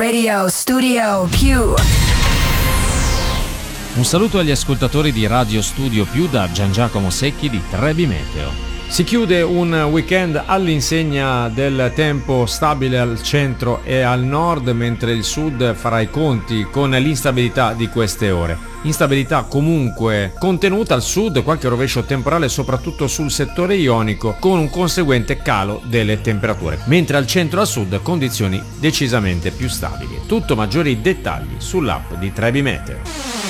Radio Studio Più. Un saluto agli ascoltatori di Radio Studio Più da Gian Giacomo Secchi di Trebi Meteo. Si chiude un weekend all'insegna del tempo stabile al centro e al nord, mentre il sud farà i conti con l'instabilità di queste ore. Instabilità comunque contenuta al sud, qualche rovescio temporale soprattutto sul settore ionico, con un conseguente calo delle temperature, mentre al centro e al sud condizioni decisamente più stabili. Tutto maggiori dettagli sull'app di Trebi Meteo.